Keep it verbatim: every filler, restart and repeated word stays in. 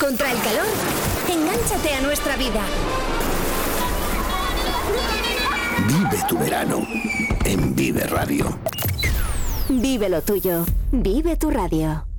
contra el calor? Engánchate a nuestra vida. Vive tu verano en Vive Radio. Vive lo tuyo. Vive tu radio.